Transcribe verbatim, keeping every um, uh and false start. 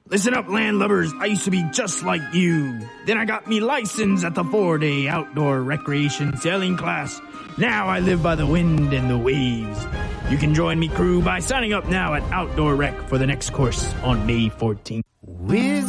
Listen up, landlubbers, I used to be just like you. Then I got me license at the four-day outdoor recreation sailing class. Now I live by the wind and the waves. You can join me, crew, by signing up now at Outdoor Rec for the next course on May fourteenth. With